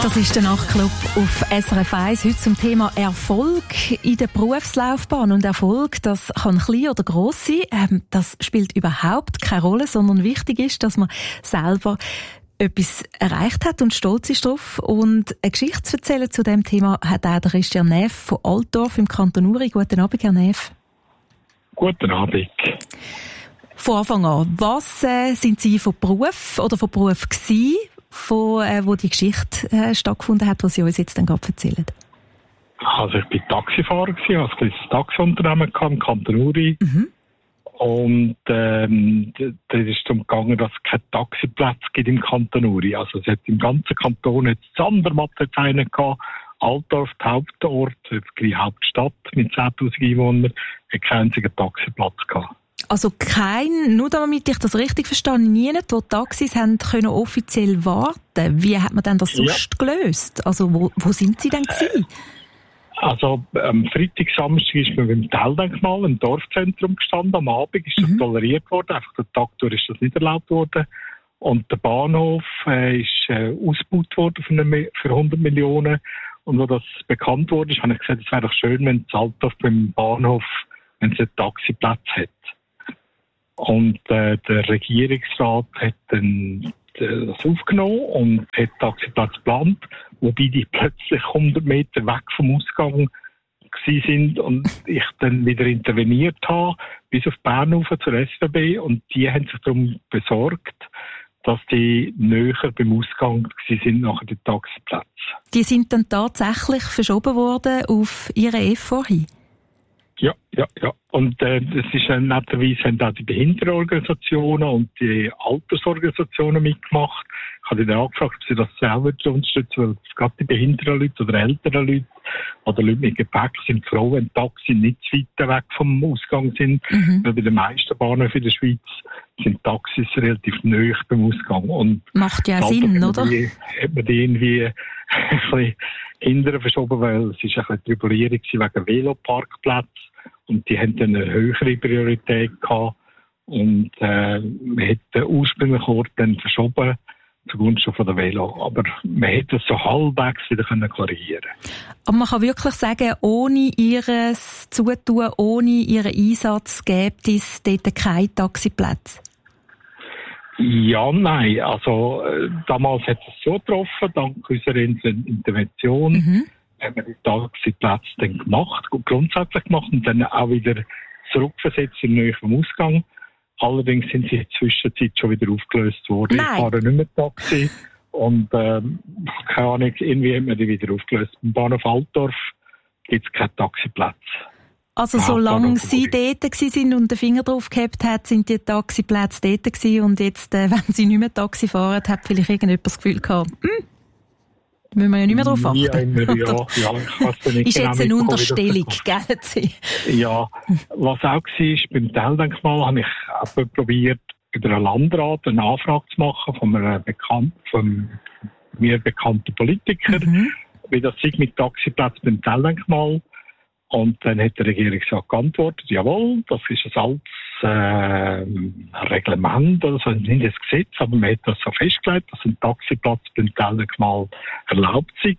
Das ist der Nachtclub auf SRF 1. Heute zum Thema Erfolg in der Berufslaufbahn. Und Erfolg, das kann klein oder gross sein. Das spielt überhaupt keine Rolle, sondern wichtig ist, dass man selber etwas erreicht hat und stolz ist drauf. Und eine Geschichte zu erzählen zu diesem Thema hat auch der Christian Neff von Altdorf im Kanton Uri. Guten Abend, Herr Neff. Guten Abend. Von Anfang an, was sind Sie von Beruf gewesen, wo die Geschichte stattgefunden hat, was Sie uns jetzt dann gerade erzählen? Also ich war Taxifahrer, ich hatte ein kleines Taxiunternehmen im Kanton Uri. Mhm. Und da ist es darum gegangen, dass es keine Taxiplätze gibt im Kanton Uri. Also es hat im ganzen Kanton jetzt Zandermatt einen gehabt, Altdorf, der Hauptort, die Hauptstadt mit 10'000 Einwohnern, hat keinen einzigen Taxiplatz gehabt. Also nur damit ich das richtig verstehe, niemand, wo Taxis haben können offiziell warten. Wie hat man denn das sonst gelöst? Also wo sind Sie denn gewesen? Also am Freitag, Samstag ist man beim Teildenkmal im Dorfzentrum gestanden. Am Abend ist das toleriert worden. Einfach der Tag durch ist das nicht erlaubt worden. Und der Bahnhof ist ausgebaut worden für 100 Millionen. Und wo das bekannt wurde, habe ich gesagt, es wäre doch schön, wenn das Altdorf beim Bahnhof, wenn es einen Taxiplatz hat. Und der Regierungsrat hat dann das aufgenommen und hat Taxiplatz geplant, wobei die plötzlich 100 Meter weg vom Ausgang gewesen sind und ich dann wieder interveniert habe, bis auf Bern zur SBB, und die haben sich darum besorgt, dass die näher beim Ausgang gewesen sind nach den Taxiplätzen. Die sind dann tatsächlich verschoben worden auf ihre EFO hin? Ja. Und das ist netterweise haben auch die Behindertenorganisationen und die Altersorganisationen mitgemacht. Ich habe dann angefragt, ob sie das selber unterstützen, weil gerade die behinderten Leute oder älteren Leute oder Leute mit Gepäck sind froh, wenn Taxis nicht zu weit weg vom Ausgang sind. Weil bei den meisten Bahnhöfen in der Schweiz sind Taxis relativ nahe beim Ausgang. Und macht ja Sinn, oder? Hat man die irgendwie ein bisschen hinterher verschoben, weil es ist ein bisschen Tribulierung wegen Veloparkplätzen. Und die haben dann eine höhere Priorität gehabt. Und man hat den ursprünglichen Ort dann verschoben zugunsten von der Velo. Aber man hätte es so halbwegs wieder klarieren können. Aber man kann wirklich sagen, ohne ihr Zutun, ohne ihren Einsatz gibt es dort keinen Taxiplatz? Ja, nein. Also damals hat es so getroffen, dank unserer Intervention. Haben wir die Taxiplätze dann gemacht, grundsätzlich gemacht und dann auch wieder zurückversetzt in den nächsten Ausgang. Allerdings sind sie in der Zwischenzeit schon wieder aufgelöst worden. Nein. Ich fahre nicht mehr Taxi und keine Ahnung, irgendwie haben wir die wieder aufgelöst. Im Bahnhof Altdorf gibt es keinen Taxiplatz. Also solange Sie dort waren und den Finger drauf gehabt hat, sind die Taxiplätze dort gewesen und jetzt, wenn Sie nicht mehr Taxi fahren, hat vielleicht irgendjemand das Gefühl gehabt, müssen wir ja nicht mehr darauf achten. Ja, ich weiß nicht. Ist jetzt eine Unterstellung, gell? Ja, was auch war, beim Teildenkmal habe ich auch probiert, über einen Landrat eine Anfrage zu machen von mir bekannten Politiker, wie das sei mit Taxiplätzen beim Teildenkmal. Und dann hat der Regierungsrat geantwortet, jawohl, das ist ein altes Reglement, also nicht das Gesetz, aber man hat das so festgelegt, dass ein Taxiplatz beim Teildenkmal erlaubt sei.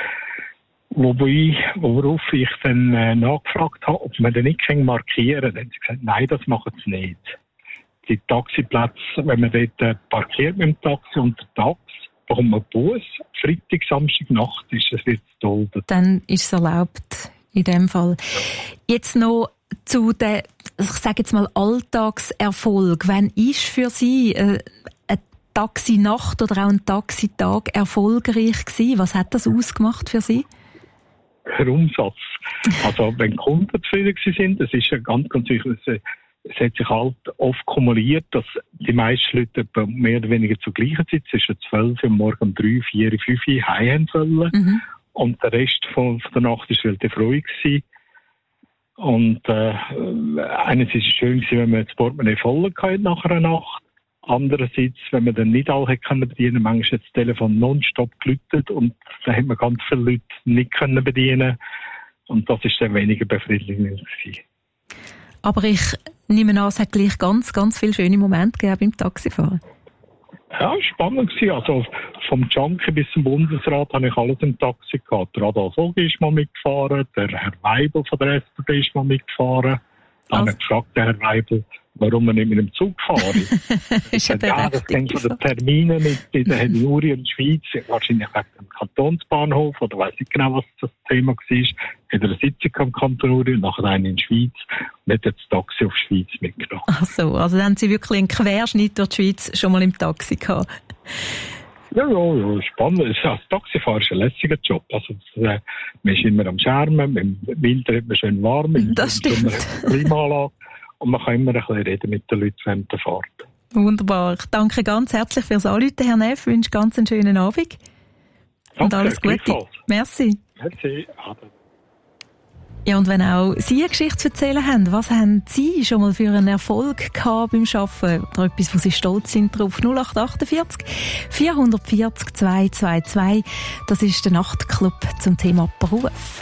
Worauf ich dann nachgefragt habe, ob man den nicht markieren kann. Dann haben sie gesagt, nein, das machen sie nicht. Die Taxiplätze, wenn man dort parkiert mit dem Taxi untertags, bekommt man Bus. Freitag, Samstag, Nacht ist es wieder duldet. Dann ist es erlaubt. In dem Fall. Jetzt noch zu den, ich sage jetzt mal, Alltagserfolg. Wann ist für Sie eine Taxinacht oder auch ein Taxitag erfolgreich gewesen? Was hat das ausgemacht für Sie? Der Umsatz. Also wenn Kunden zufrieden sind, das ist ja ganz wichtig. Es hat sich halt oft kumuliert, dass die meisten Leute mehr oder weniger zur gleichen Zeit, zwischen 12 Uhr morgen um 3, 4, 5 Uhr heim wollen. Und der Rest von der Nacht war relativ ruhig gewesen. Und einerseits war es schön, wenn man das Portemonnaie voll hatte nach einer Nacht. Andererseits, wenn man dann nicht alle bedienen konnte, manchmal hat das Telefon nonstop geläutet und dann hat man ganz viele Leute nicht bedienen. Und das war dann weniger befriedigend gewesen. Aber ich nehme an, es hat gleich ganz, ganz viele schöne Momente gegeben beim Taxifahren. Ja, spannend gewesen. Also vom Junkie bis zum Bundesrat habe ich alles im Taxi gehabt. Der Adolf Ogi ist mal mitgefahren, der Herr Weibel von der SPD ist mal mitgefahren. Dann habe ich gefragt, der Herr Weibel, warum wir nicht mit dem Zug fahren. Das hängt von den Terminen mit den Herrn Juri in der Schweiz, wahrscheinlich wegen dem Kantonsbahnhof, oder weiss nicht genau, was das Thema war. Hat er eine Sitzung am Kanton Uri und nachher eine in der Schweiz und hat jetzt das Taxi auf die Schweiz mitgenommen. Ach so, also dann haben Sie wirklich einen Querschnitt durch die Schweiz schon mal im Taxi gehabt? Ja, spannend. Das Taxifahren ist ein lässiger Job. Also, man ist immer am Schermen, im Winter hat man schön warm, im Sommer hat man Klimaanlage und man kann immer ein bisschen reden mit den Leuten während der Fahrt. Wunderbar. Ich danke ganz herzlich fürs Anrufen, Herr Neff. Ich wünsche ganz einen schönen Abend. Und alles Gute. Merci. Merci. Ja, und wenn auch Sie eine Geschichte zu erzählen haben, was haben Sie schon mal für einen Erfolg gehabt beim Arbeiten? Oder etwas, wo Sie stolz sind drauf? 0848 440 222. Das ist der Nachtclub zum Thema Beruf.